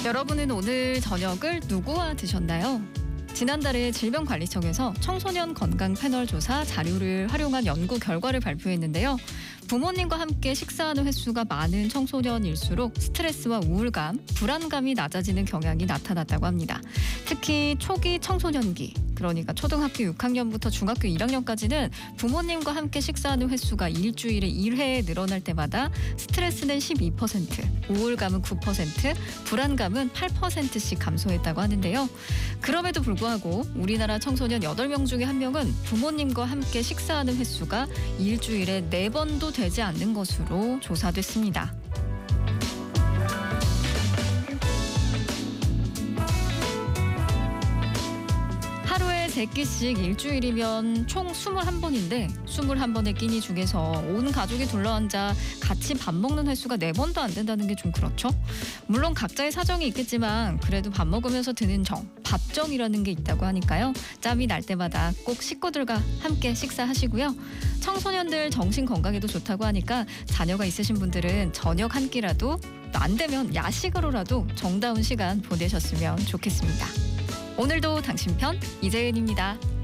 여러분은 오늘 저녁을 누구와 드셨나요? 지난달에 질병관리청에서 청소년 건강 패널 조사 자료를 활용한 연구 결과를 발표했는데요. 부모님과 함께 식사하는 횟수가 많은 청소년일수록 스트레스와 우울감, 불안감이 낮아지는 경향이 나타났다고 합니다. 특히 초기 청소년기, 그러니까 초등학교 6학년부터 중학교 1학년까지는 부모님과 함께 식사하는 횟수가 일주일에 1회 늘어날 때마다 스트레스는 12%, 우울감은 9%, 불안감은 8%씩 감소했다고 하는데요. 그럼에도 불구하고 우리나라 청소년 8명 중에 1명은 부모님과 함께 식사하는 횟수가 일주일에 4번도 되지 않는 것으로 조사됐습니다. 하루에 3끼씩 일주일이면 총 21번인데 21번의 끼니 중에서 온 가족이 둘러앉아 같이 밥 먹는 횟수가 4번도 안 된다는 게 좀 그렇죠? 물론 각자의 사정이 있겠지만 그래도 밥 먹으면서 드는 정, 밥정이라는 게 있다고 하니까요. 짬이 날 때마다 꼭 식구들과 함께 식사하시고요. 청소년들 정신 건강에도 좋다고 하니까 자녀가 있으신 분들은 저녁 한 끼라도 안 되면 야식으로라도 정다운 시간 보내셨으면 좋겠습니다. 오늘도 당신 편 이재은입니다.